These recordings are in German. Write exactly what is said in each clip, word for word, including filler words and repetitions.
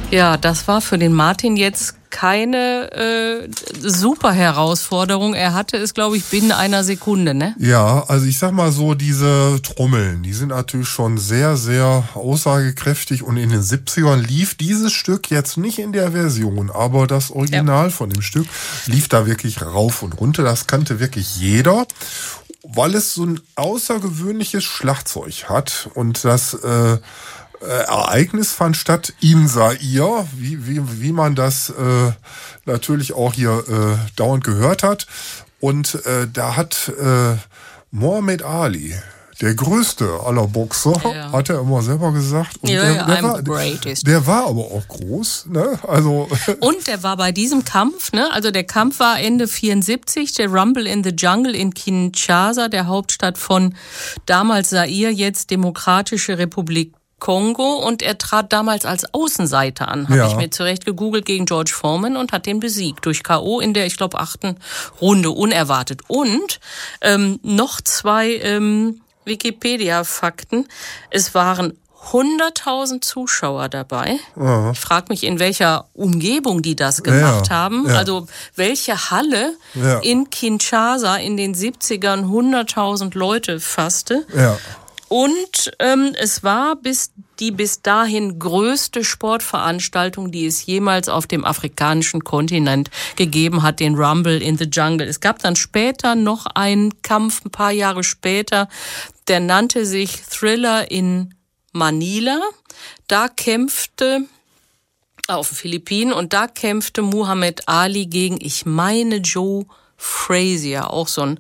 Ja, das war für den Martin jetzt keine äh, super Herausforderung. Er hatte es, glaube ich, binnen einer Sekunde, ne? Ja, also ich sag mal so, diese Trommeln, die sind natürlich schon sehr, sehr aussagekräftig und in den siebzigern lief dieses Stück jetzt nicht in der Version, aber das Original ja. von dem Stück lief da wirklich rauf und runter. Das kannte wirklich jeder, weil es so ein außergewöhnliches Schlagzeug hat und das äh, Ereignis fand statt in Zaire, wie, wie, wie man das äh, natürlich auch hier äh, dauernd gehört hat. Und äh, da hat äh, Muhammad Ali, der größte aller Boxer, ja. hat er immer selber gesagt. Und ja, der, ja, der, war, der war aber auch groß. Ne? Also und der war bei diesem Kampf, ne? Also der Kampf war Ende vierundsiebzig, der Rumble in the Jungle in Kinshasa, der Hauptstadt von damals Zaire, jetzt Demokratische Republik Kongo, und er trat damals als Außenseiter an, habe ja. ich mir zurecht gegoogelt, gegen George Foreman und hat den besiegt durch K O in der, ich glaube, achten Runde, unerwartet. Und ähm, noch zwei ähm, Wikipedia-Fakten. Es waren hunderttausend Zuschauer dabei. Ja. Ich frage mich, in welcher Umgebung die das gemacht ja, haben. Ja. Also welche Halle ja. in Kinshasa in den siebzigern hunderttausend Leute fasste. Ja. Und ähm, es war bis die bis dahin größte Sportveranstaltung, die es jemals auf dem afrikanischen Kontinent gegeben hat, den Rumble in the Jungle. Es gab dann später noch einen Kampf, ein paar Jahre später, der nannte sich Thriller in Manila. Da kämpfte auf den Philippinen und da kämpfte Muhammad Ali gegen, ich meine, Joe Frazier, auch so ein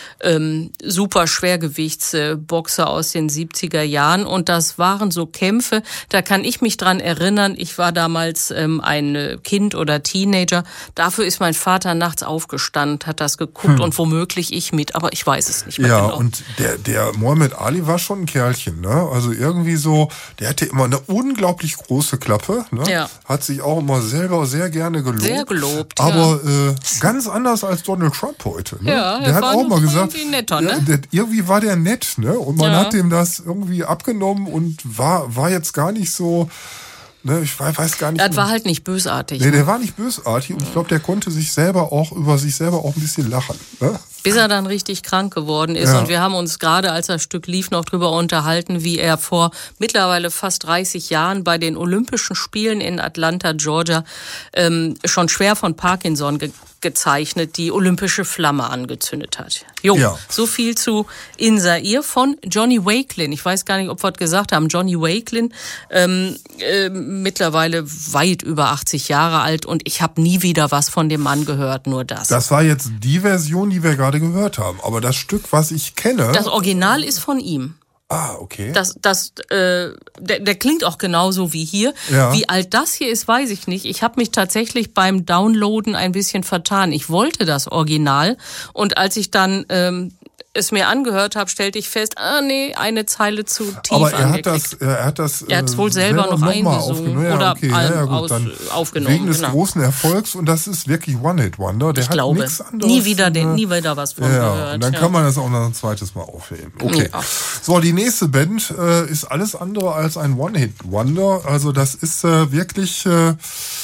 ähm, super Schwergewichtsboxer aus den siebziger Jahren. Und das waren so Kämpfe, da kann ich mich dran erinnern, ich war damals ähm, ein Kind oder Teenager. Dafür ist mein Vater nachts aufgestanden, hat das geguckt hm. und womöglich ich mit, aber ich weiß es nicht mehr ja, genau. Ja, und der, der Muhammad Ali war schon ein Kerlchen, ne? Also irgendwie so, der hatte immer eine unglaublich große Klappe, ne? Ja. Hat sich auch immer selber sehr gerne gelobt. Sehr gelobt, aber ja. äh, ganz anders als Donald Trump heute. Ne? Ja, der hat auch mal gesagt, irgendwie netter, ne? ja, der, irgendwie war der nett, ne? Und man ja. hat dem das irgendwie abgenommen und war, war jetzt gar nicht so, ne? Ich weiß gar nicht. Das war halt nicht bösartig. Nee, der war nicht bösartig und ich glaube, der konnte sich selber auch über sich selber auch ein bisschen lachen. Ne? Bis er dann richtig krank geworden ist. Ja. Und wir haben uns gerade, als das Stück lief, noch drüber unterhalten, wie er vor mittlerweile fast dreißig Jahren bei den Olympischen Spielen in Atlanta, Georgia, ähm, schon schwer von Parkinson ge- gezeichnet, die olympische Flamme angezündet hat. Jo, ja. So viel zu In Zaire von Johnny Wakelin. Ich weiß gar nicht, ob wir es gesagt haben. Johnny Wakelin, ähm, äh, mittlerweile weit über achtzig Jahre alt, und ich habe nie wieder was von dem Mann gehört, nur das. Das war jetzt die Version, die wir gerade gehört haben. Aber das Stück, was ich kenne... Das Original ist von ihm. Ah, okay. Das, das, äh, der, der klingt auch genauso wie hier. Ja. Wie alt das hier ist, weiß ich nicht. Ich habe mich tatsächlich beim Downloaden ein bisschen vertan. Ich wollte das Original, und als ich dann ähm, es mir angehört habe, stellte ich fest, ah nee, eine Zeile zu tief Aber er angeklickt. hat das, er hat das, er hat es wohl selber, selber noch, noch eingesungen ja, oder okay. ja, ja, gut, aus, dann aufgenommen. Wegen des genau. großen Erfolgs, und das ist wirklich One-Hit-Wonder. Der ich hat glaube, nichts anderes. Nie wieder, den, nie wieder was von ja, gehört. Und dann ja. kann man das auch noch ein zweites Mal aufheben. Okay. Ja. So, die nächste Band äh, ist alles andere als ein One-Hit-Wonder. Also das ist äh, wirklich äh,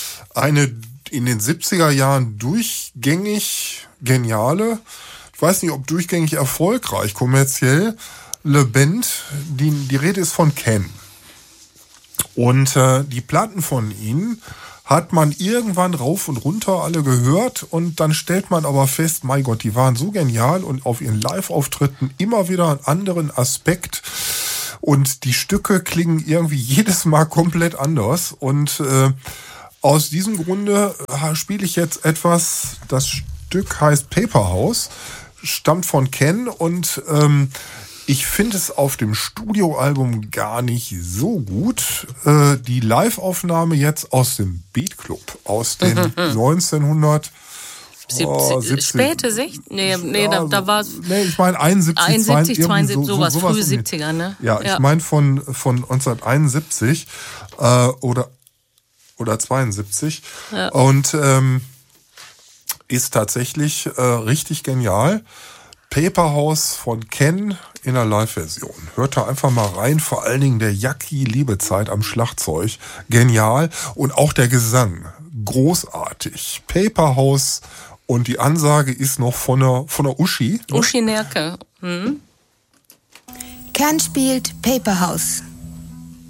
eine in den siebziger Jahren durchgängig geniale, ich weiß nicht, ob durchgängig erfolgreich, kommerziell, Le Band, die, die Rede ist von Ken. Und äh, die Platten von ihnen hat man irgendwann rauf und runter alle gehört, und dann stellt man aber fest, mein Gott, die waren so genial und auf ihren Live-Auftritten immer wieder einen anderen Aspekt, und die Stücke klingen irgendwie jedes Mal komplett anders, und äh, aus diesem Grunde spiele ich jetzt etwas, das Stück heißt Paper House, stammt von Ken, und ähm, ich finde es auf dem Studioalbum gar nicht so gut. Äh, die Live-Aufnahme jetzt aus dem Beat Club aus den neunzehnhundert Oh, späte sechzig? Nee, nee, ja, da, da war es. Nee, ich meine einundsiebzig, einundsiebzig, zweiundsiebzig, so, sowas, sowas frühe siebziger, ne? Ja, ja. Ich meine von, von neunzehnhunderteinundsiebzig äh, oder, oder zweiundsiebzig. Ja. Und ähm, ist tatsächlich äh, richtig genial. Paper House von Ken in der Live-Version. Hört da einfach mal rein, vor allen Dingen der Jackie Liebezeit am Schlagzeug. Genial. Und auch der Gesang. Großartig. Paper House. Und die Ansage ist noch von der, von der Uschi. Uschi Nerke. Hm? Ken spielt Paper House.